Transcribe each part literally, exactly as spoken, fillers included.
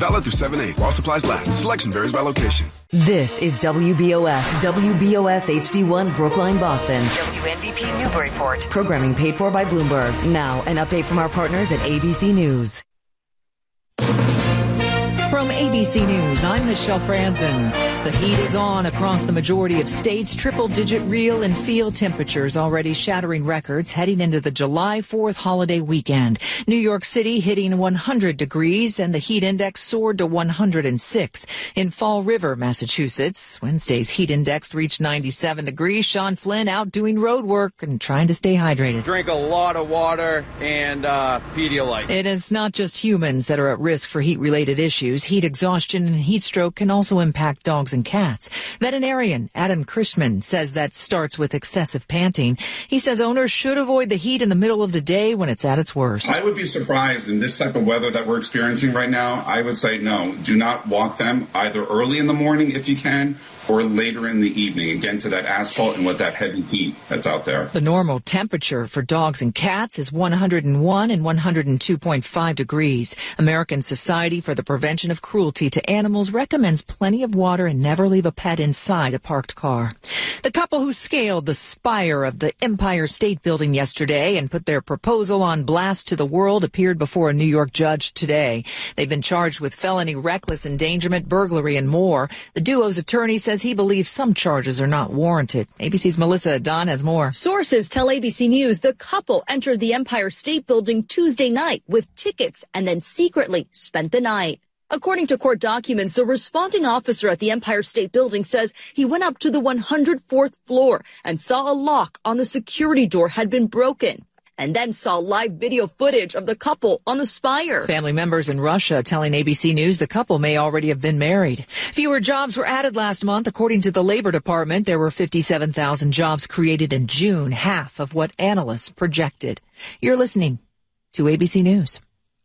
Valid through seven eight while supplies last. Selection varies by location. This is W B O S, W B O S H D one, Brookline, Boston. W N B P Newburyport. Programming paid for by Bloomberg. Now, an update from our partners at A B C News. From A B C News, I'm Michelle Franzen. The heat is on across the majority of states. Triple-digit real and field temperatures already shattering records heading into the July fourth holiday weekend. New York City hitting one hundred degrees, and the heat index soared to one hundred six. In Fall River, Massachusetts, Wednesday's heat index reached ninety-seven degrees. Sean Flynn out doing road work and trying to stay hydrated. Drink a lot of water and uh, Pedialyte. It is not just humans that are at risk for heat-related issues. Heat exhaustion and heat stroke can also impact dogs and cats. Veterinarian Adam Christman says that starts with excessive panting. He says owners should avoid the heat in the middle of the day when it's at its worst. I would be surprised in this type of weather that we're experiencing right now. I would say no, do not walk them either early in the morning if you can or later in the evening, again, to that asphalt and with that heavy heat that's out there. The normal temperature for dogs and cats is one hundred one and one hundred two point five degrees. American Society for the Prevention of Cruelty to Animals recommends plenty of water and never leave a pet inside a parked car. The couple who scaled the spire of the Empire State Building yesterday and put their proposal on blast to the world appeared before a New York judge today. They've been charged with felony reckless endangerment, burglary, and more. The duo's attorney says he believes some charges are not warranted. A B C's Melissa Don has more. Sources tell A B C News the couple entered the Empire State Building Tuesday night with tickets and then secretly spent the night. According to court documents, the responding officer at the Empire State Building says he went up to the one hundred fourth floor and saw a lock on the security door had been broken, and then saw live video footage of the couple on the spire. Family members in Russia telling A B C News the couple may already have been married. Fewer jobs were added last month. According to the Labor Department, there were fifty-seven thousand jobs created in June, half of what analysts projected. You're listening to A B C News.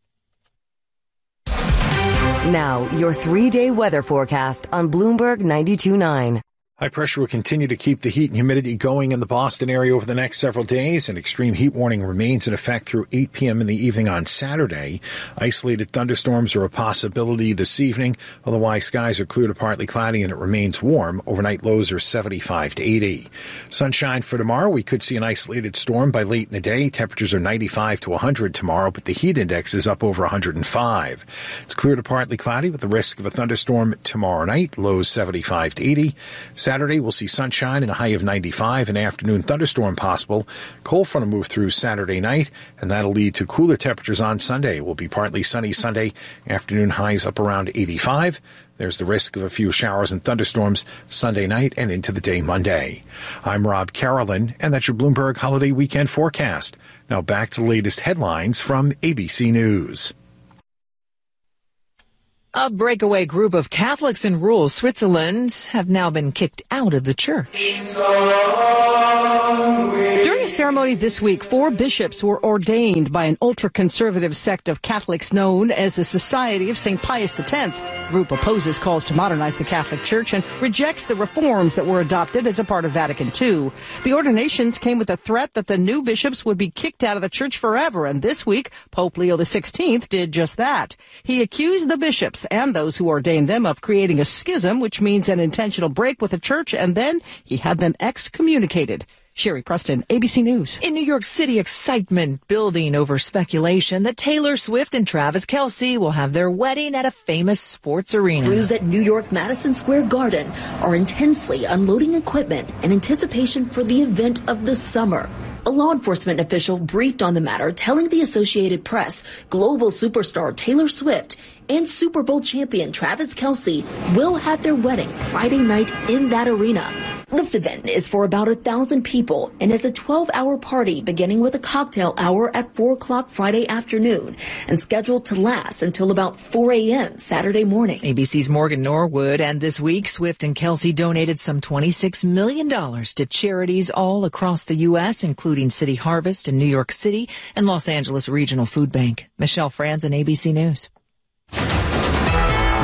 Now, your three-day weather forecast on Bloomberg ninety-two point nine. High pressure will continue to keep the heat and humidity going in the Boston area over the next several days. An extreme heat warning remains in effect through eight p.m. in the evening on Saturday. Isolated thunderstorms are a possibility this evening. Otherwise, skies are clear to partly cloudy and it remains warm. Overnight lows are seventy-five to eighty. Sunshine for tomorrow. We could see an isolated storm by late in the day. Temperatures are ninety-five to one hundred tomorrow, but the heat index is up over one hundred five. It's clear to partly cloudy with the risk of a thunderstorm tomorrow night. Lows seventy-five to eighty. Saturday, we'll see sunshine and a high of ninety-five, an afternoon thunderstorm possible. Cold front will move through Saturday night, and that'll lead to cooler temperatures on Sunday. It will be partly sunny Sunday, afternoon highs up around eighty-five. There's the risk of a few showers and thunderstorms Sunday night and into the day Monday. I'm Rob Carolyn, and that's your Bloomberg Holiday Weekend forecast. Now back to the latest headlines from A B C News. A breakaway group of Catholics in rural Switzerland have now been kicked out of the church. During a ceremony this week, four bishops were ordained by an ultra-conservative sect of Catholics known as the Society of Saint Pius the Tenth. The group opposes calls to modernize the Catholic Church and rejects the reforms that were adopted as a part of Vatican Two. The ordinations came with a threat that the new bishops would be kicked out of the church forever, and this week, Pope Leo the sixteenth did just that. He accused the bishops and those who ordained them of creating a schism, which means an intentional break with the church, and then he had them excommunicated. Sherry Preston, A B C News. In New York City, excitement building over speculation that Taylor Swift and Travis Kelce will have their wedding at a famous sports arena. Crews at New York Madison Square Garden are intensely unloading equipment in anticipation for the event of the summer. A law enforcement official briefed on the matter, telling the Associated Press global superstar Taylor Swift and Super Bowl champion Travis Kelce will have their wedding Friday night in that arena. The event is for about a thousand people and is a twelve-hour party beginning with a cocktail hour at four o'clock Friday afternoon and scheduled to last until about four a.m. Saturday morning. A B C's Morgan Norwood, and this week, Swift and Kelce donated some twenty-six million dollars to charities all across the U S, including City Harvest in New York City and Los Angeles Regional Food Bank. Michelle Franzen, A B C News.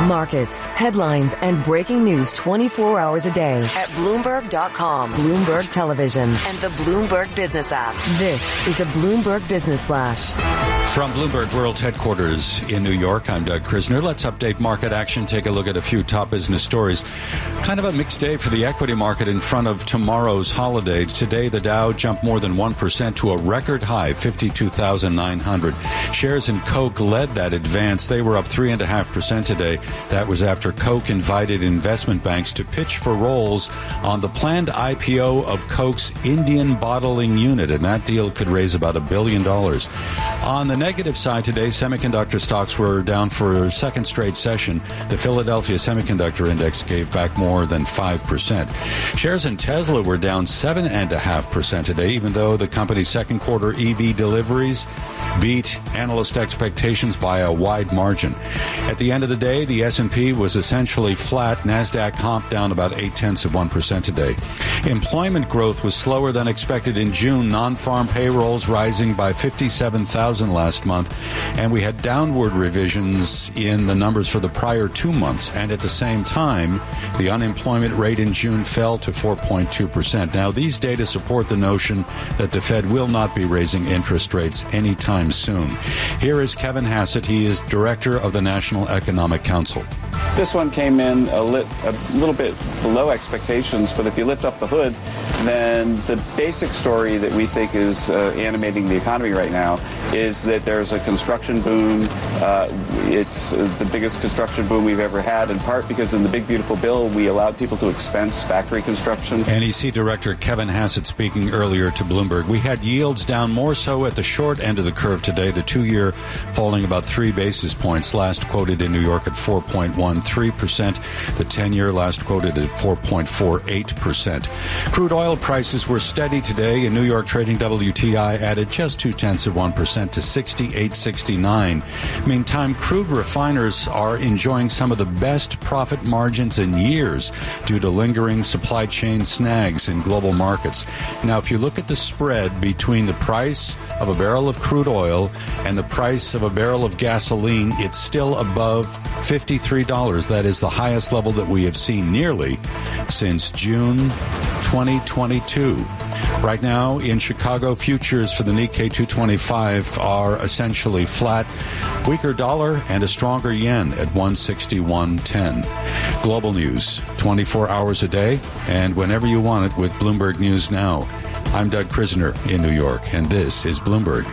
Markets, headlines, and breaking news twenty-four hours a day at Bloomberg dot com, Bloomberg Television, and the Bloomberg Business app. This is a Bloomberg Business Flash. From Bloomberg World Headquarters in New York, I'm Doug Krisner. Let's update market action, take a look at a few top business stories. Kind of a mixed day for the equity market in front of tomorrow's holiday. Today, the Dow jumped more than one percent to a record high, fifty-two thousand nine hundred. Shares in Coke led that advance. They were up three point five percent today. That was after Coke invited investment banks to pitch for roles on the planned I P O of Coke's Indian bottling unit, and that deal could raise about a billion dollars. On the negative side today, semiconductor stocks were down for a second straight session. The Philadelphia Semiconductor Index gave back more than five percent. Shares in Tesla were down seven point five percent today, even though the company's second quarter E V deliveries beat analyst expectations by a wide margin. At the end of the day, the S and P was essentially flat. NASDAQ comp down about eight tenths of one percent today. Employment growth was slower than expected in June. Non-farm payrolls rising by fifty-seven thousand last month, and we had downward revisions in the numbers for the prior two months. And at the same time, the unemployment rate in June fell to four point two percent. Now, these data support the notion that the Fed will not be raising interest rates anytime soon. Here is Kevin Hassett. He is director of the National Economic Council. This one came in a, lit, a little bit below expectations, but if you lift up the hood, then the basic story that we think is uh, animating the economy right now is that there's a construction boom. Uh, it's uh, the biggest construction boom we've ever had, in part because in the Big Beautiful Bill, we allowed people to expense factory construction. N E C Director Kevin Hassett speaking earlier to Bloomberg. We had yields down more so at the short end of the curve today, the two-year falling about three basis points, last quoted in New York at four point one three percent. The ten-year last quoted at four point four eight percent. Crude oil prices were steady today. In New York, trading W T I added just two-tenths of one percent to sixty-eight sixty-nine. Meantime, crude refiners are enjoying some of the best profit margins in years due to lingering supply chain snags in global markets. Now, if you look at the spread between the price of a barrel of crude oil and the price of a barrel of gasoline, it's still above fifty-three dollars. That is the highest level that we have seen nearly since June twenty twenty-two. Right now in Chicago, futures for the Nikkei two twenty-five are essentially flat. Weaker dollar and a stronger yen at one sixty-one ten. Global news, twenty-four hours a day and whenever you want it with Bloomberg News Now. I'm Doug Krisner in New York, and this is Bloomberg.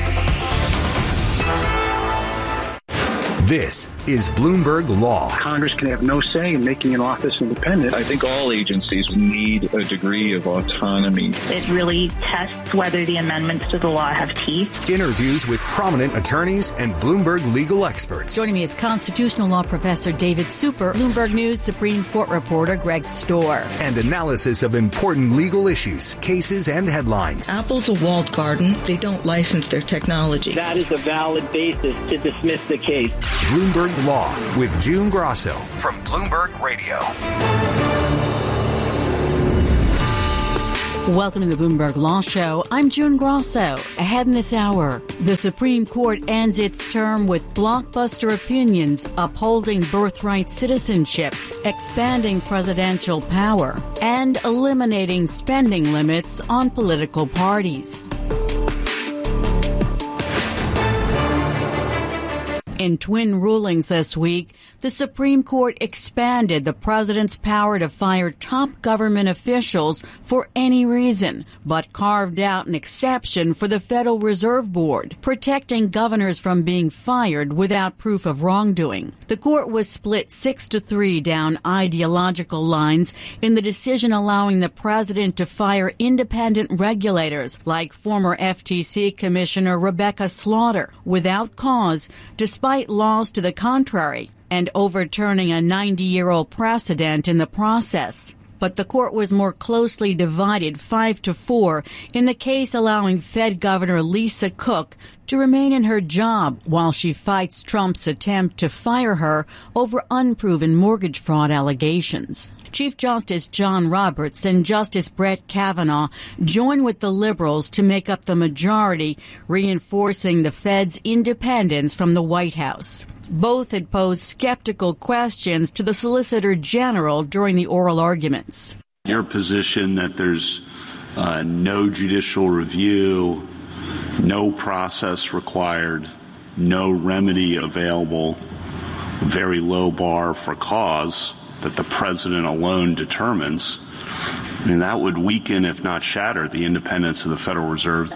This is Bloomberg Law. Congress can have no say in making an office independent. I think all agencies need a degree of autonomy. It really tests whether the amendments to the law have teeth. Interviews with prominent attorneys and Bloomberg legal experts. Joining me is constitutional law professor David Super, Bloomberg News Supreme Court reporter Greg Storr. And analysis of important legal issues, cases, and headlines. Apple's a walled garden. They don't license their technology. That is a valid basis to dismiss the case. Bloomberg Law with June Grosso from Bloomberg Radio. Welcome to the Bloomberg Law Show. I'm June Grosso. Ahead in this hour, the Supreme Court ends its term with blockbuster opinions upholding birthright citizenship, expanding presidential power, and eliminating spending limits on political parties. In twin rulings this week, the Supreme Court expanded the president's power to fire top government officials for any reason, but carved out an exception for the Federal Reserve Board, protecting governors from being fired without proof of wrongdoing. The court was split six to three down ideological lines in the decision allowing the president to fire independent regulators like former F T C Commissioner Rebecca Slaughter without cause, despite laws to the contrary, and overturning a ninety-year-old precedent in the process. But the court was more closely divided five to four in the case allowing Fed Governor Lisa Cook to remain in her job while she fights Trump's attempt to fire her over unproven mortgage fraud allegations. Chief Justice John Roberts and Justice Brett Kavanaugh join with the liberals to make up the majority, reinforcing the Fed's independence from the White House. Both had posed skeptical questions to the Solicitor General during the oral arguments. Your position that there's uh, no judicial review, no process required, no remedy available, very low bar for cause that the president alone determines, I mean, that would weaken, if not shatter, the independence of the Federal Reserve.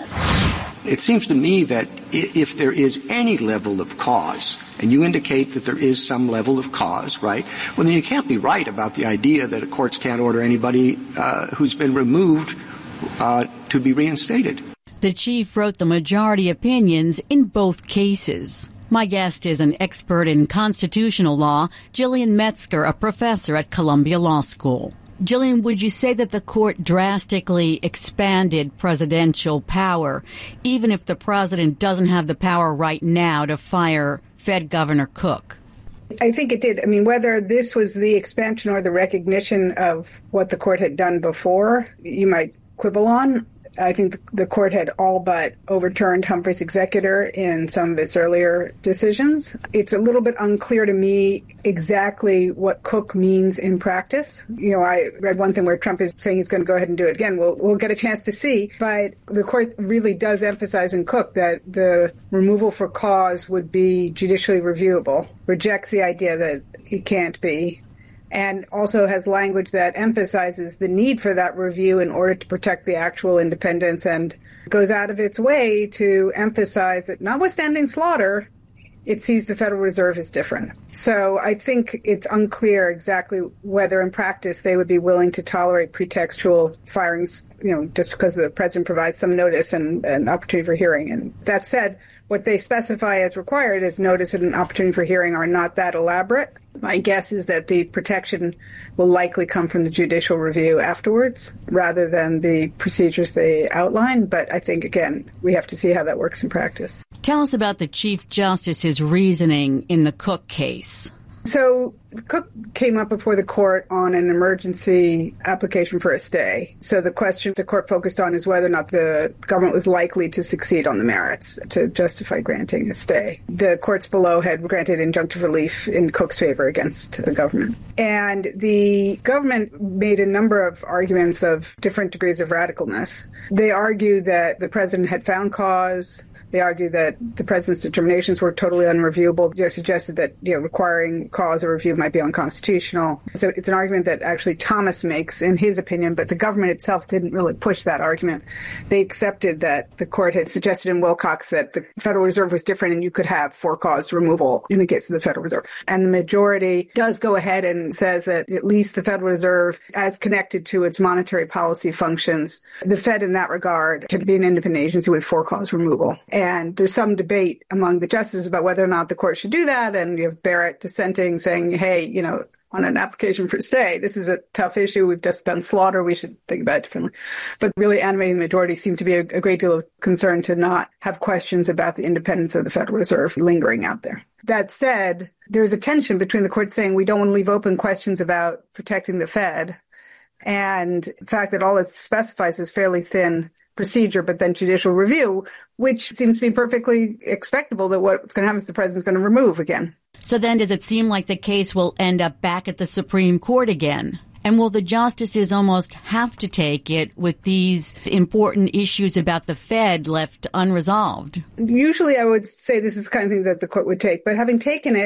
It seems to me that if there is any level of cause, and you indicate that there is some level of cause, right, well, then you can't be right about the idea that courts can't order anybody uh, who's been removed uh, to be reinstated. The chief wrote the majority opinions in both cases. My guest is an expert in constitutional law, Gillian Metzger, a professor at Columbia Law School. Gillian, would you say that the court drastically expanded presidential power, even if the president doesn't have the power right now to fire Fed Governor Cook? I think it did. I mean, whether this was the expansion or the recognition of what the court had done before, you might quibble on. I think the court had all but overturned Humphrey's executor in some of its earlier decisions. It's a little bit unclear to me exactly what Cook means in practice. You know, I read one thing where Trump is saying he's going to go ahead and do it again. We'll, we'll get a chance to see. But the court really does emphasize in Cook that the removal for cause would be judicially reviewable, rejects the idea that it can't be, and also has language that emphasizes the need for that review in order to protect the actual independence, and goes out of its way to emphasize that notwithstanding Slaughter, it sees the Federal Reserve as different. So I think it's unclear exactly whether in practice they would be willing to tolerate pretextual firings, you know, just because the president provides some notice and an opportunity for hearing. And that said, what they specify as required as notice and an opportunity for hearing are not that elaborate. My guess is that the protection will likely come from the judicial review afterwards rather than the procedures they outline. But I think, again, we have to see how that works in practice. Tell us about the Chief Justice's reasoning in the Cook case. So Cook came up before the court on an emergency application for a stay. So the question the court focused on is whether or not the government was likely to succeed on the merits to justify granting a stay. The courts below had granted injunctive relief in Cook's favor against the government. And the government made a number of arguments of different degrees of radicalness. They argued that the president had found cause. They argued that the president's determinations were totally unreviewable. They suggested that, you know, requiring cause or review might be unconstitutional. So it's an argument that actually Thomas makes in his opinion, but the government itself didn't really push that argument. They accepted that the court had suggested in Wilcox that the Federal Reserve was different and you could have for cause removal in the case of the Federal Reserve. And the majority does go ahead and says that at least the Federal Reserve, as connected to its monetary policy functions, the Fed in that regard can be an independent agency with for cause removal. And there's some debate among the justices about whether or not the court should do that. And you have Barrett dissenting, saying, hey, you know, on an application for stay, this is a tough issue. We've just done Slaughter. We should think about it differently. But really animating the majority seemed to be a, a great deal of concern to not have questions about the independence of the Federal Reserve lingering out there. That said, there's a tension between the court saying we don't want to leave open questions about protecting the Fed and the fact that all it specifies is fairly thin procedure, but then judicial review, which seems to be perfectly expectable that what's going to happen is the president's going to remove again. So then does it seem like the case will end up back at the Supreme Court again? And will the justices almost have to take it with these important issues about the Fed left unresolved? Usually I would say this is the kind of thing that the court would take, but having taken it,